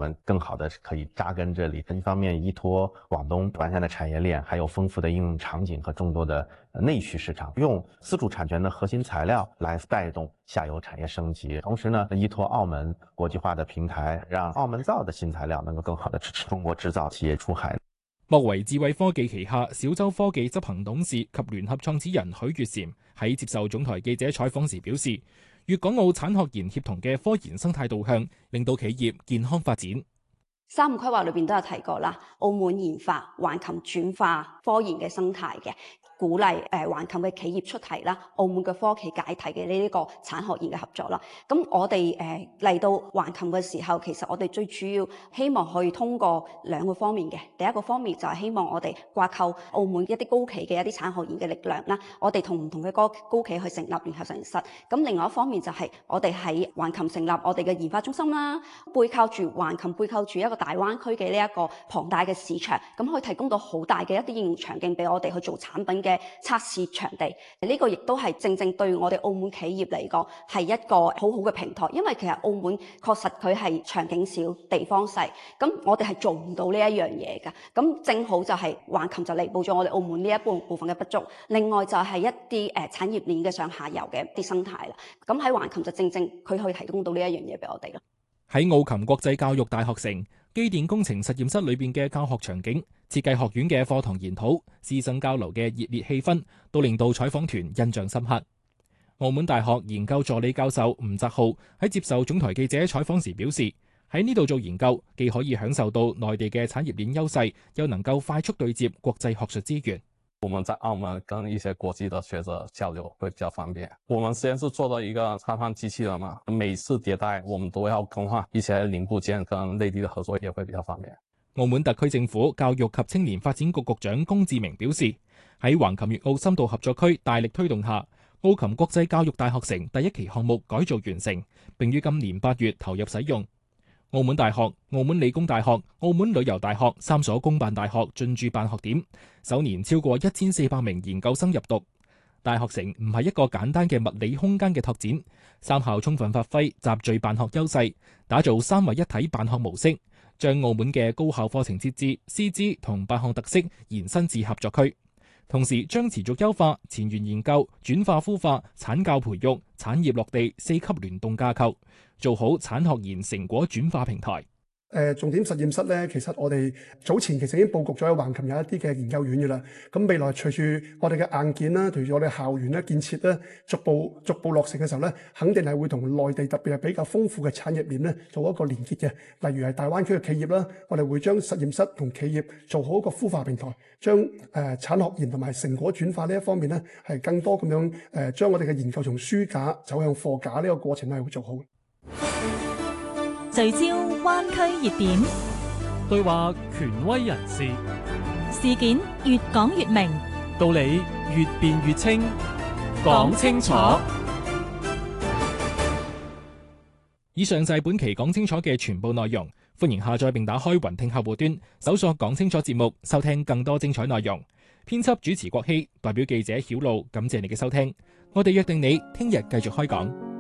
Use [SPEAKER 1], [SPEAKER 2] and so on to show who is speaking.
[SPEAKER 1] 們更好的可以扎根這裡。一方面依託廣東完善的產業鏈，還有豐富的應用場景和眾多的內需市場，用自主產權的核心材料來帶動下游產業升級。同時呢，依託澳門國際化的平台，讓澳門造的新材料能夠更好的支持中國製造企業出海。
[SPEAKER 2] 莫為智慧科技旗下小洲科技執行董事及聯合創始人許月嬋喺接受總台記者採訪時表示，粵港澳產學研協同嘅科研生態導向，令到企業健康發展。
[SPEAKER 3] 3個規劃裏邊都有提過啦，澳門研發橫琴轉化科研嘅生態嘅。鼓勵橫琴嘅企業出題啦，澳門嘅科企解題嘅呢個產學研嘅合作啦。咁我哋嚟到橫琴嘅時候，其實我哋最主要希望可以通過2個方面嘅。第一個方面就係希望我哋掛鈎澳門一啲高企嘅一啲產學研嘅力量啦，我哋同唔同嘅高企去成立聯合實驗室。咁另外一方面就係我哋喺橫琴成立我哋嘅研發中心啦，背靠住橫琴背靠住一個大灣區嘅呢一個龐大嘅市場，咁可以提供到好大嘅一啲應用場景俾我哋去做產品嘅測試場地。呢個亦都係正正對我哋澳門企業嚟講係一個好好嘅平台，因為其實澳門確實佢係場景小、地方細，咁我哋係做唔到呢一樣嘢㗎。咁正好就係橫琴就彌補咗我哋澳門呢一部分嘅不足。另外就係一啲產業鏈嘅上下游嘅一啲生態啦。咁喺橫琴就正正佢可以提供到呢一樣嘢俾我哋咯。
[SPEAKER 2] 喺澳琴國際教育大學城機電工程實驗室裏邊嘅教學場景、設計學院嘅課堂研討、師生交流嘅熱烈氣氛，都令到採訪團印象深刻。澳門大學研究助理教授吳澤浩喺接受總台記者採訪時表示，喺呢度做研究，既可以享受到內地嘅產業鏈優勢，又能夠快速對接國際學術資源。
[SPEAKER 4] 我們在澳門跟一些國際的學者交流會比較方便。我們實驗室做到一個插放機器人嘛，每次迭代我們都要更換一些零部件，跟內地的合作也會比較方便。
[SPEAKER 2] 澳門特區政府教育及青年發展局局長龔志明表示，喺橫琴粵澳深度合作區大力推動下，澳琴國際教育大學城第1期項目改造完成，並於今年8月投入使用。澳門大學、澳門理工大學、澳門旅遊大學3所公辦大學進駐辦學點，首年超過1400名研究生入讀。大學城唔係一個簡單嘅物理空間嘅拓展，三校充分發揮集聚辦學優勢，打造3位一體辦學模式，將澳門嘅高校課程設置、師資同辦學特色延伸至合作區。同時將持續優化前沿研究、轉化孵化、產教培育、產業落地4級聯動架構，做好產學研成果轉化平台。
[SPEAKER 5] 重點實驗室咧，其實我哋早前其實已經佈局咗喺橫琴有一啲嘅研究院嘅啦。咁未來隨住我哋嘅硬件啦，隨住我哋校園咧建設咧，逐步落成嘅時候咧，肯定係會同內地特別係比較豐富嘅產業鏈咧做一個連結嘅。例如係大灣區嘅企業啦，我哋會將實驗室同企業做好一個孵化平台，將產學研同埋成果轉化呢一方面咧係更多咁樣將我哋嘅研究從書架走向貨架呢個過程咧係會做好。
[SPEAKER 6] 聚焦灣區熱點，
[SPEAKER 7] 對話權威人士，
[SPEAKER 6] 事件越講越明，
[SPEAKER 7] 道理越辯越清，講清楚。
[SPEAKER 2] 以上就係本期講清楚嘅全部內容，歡迎下載並打開雲聽客戶端，搜索講清楚節目，收聽更多精彩內容。編輯主持郭希，代表記者曉露，感謝你嘅收聽。我哋約定你聽日繼續開講。